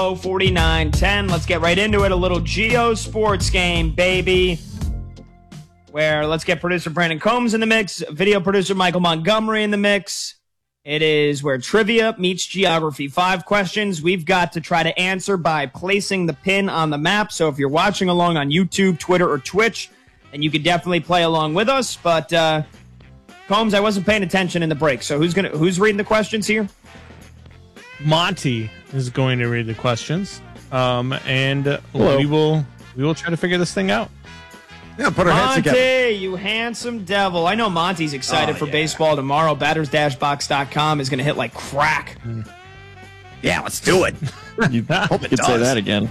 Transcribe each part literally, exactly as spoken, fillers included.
oh, forty-nine ten. Let's get right into it. A little Geo Sports game, baby. Where let's get producer Brandon Combs in the mix, video producer Michael Montgomery in the mix. It is where trivia meets geography. Five questions we've got to try to answer by placing the pin on the map. So if you're watching along on YouTube, Twitter, or Twitch, then you could definitely play along with us. But uh, Combs, I wasn't paying attention in the break. So who's gonna who's reading the questions here? Monty is going to read the questions, um, and uh, Hello. we will we will try to figure this thing out. Yeah, put our heads together. Monty, you handsome devil. I know Monty's excited Oh, for yeah. baseball tomorrow. batters dash box dot com is going to hit like crack. Yeah, let's do it. You Hope it could say does. that again.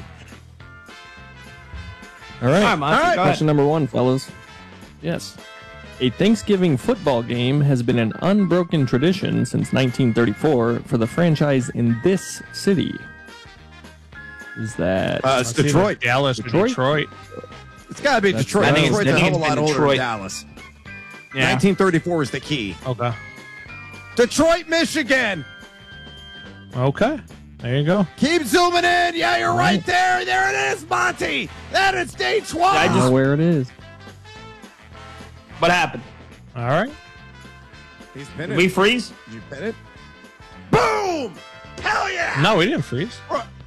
All right. All right, Monty, All right. go ahead. Question number one, fellas. Yes. A Thanksgiving football game has been an unbroken tradition since nineteen thirty-four for the franchise in this city. Is that... Uh, it's It's either Detroit. Dallas, Detroit? or Detroit. It's got to be That's- Detroit. I think Detroit's it's- a I hell think of a it's lot been older Detroit. than Dallas. Yeah. nineteen thirty-four is the key. Okay. Detroit, Michigan. Okay. There you go. Keep zooming in. Yeah, you're right there. There it is, Monty. That is day twelve. I I know where it is. What happened? All right. He's Did pinning. we freeze? Did you pin it? Boom! Hell yeah! No, we didn't freeze.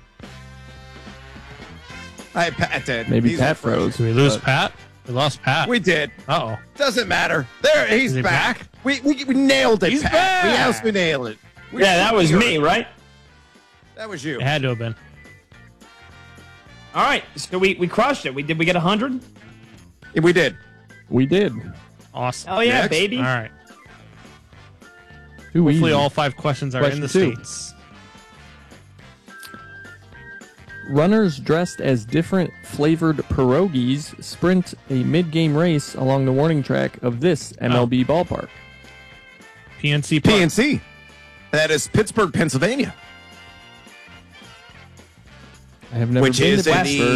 I Pat did. Maybe He's Pat on first. froze. Did we lose but- Pat? We lost Pat. We did. Uh-oh. Doesn't matter. There, he's Is he back. back? We, we we nailed it. He's Pat. back. We also nailed it. We Yeah, that was sure- me, right? That was you. It had to have been. All right, so we, we crushed it. We did we get one hundred? Yeah, we did. We did. Awesome. Oh, yeah, Next. baby. All right. Too Hopefully easy. all five questions are in the Question two. States. Runners dressed as different flavored pierogies sprint a mid-game race along the warning track of this M L B ballpark. P N C Park. P N C. That is Pittsburgh, Pennsylvania. I have never Which been is to in Pittsburgh. the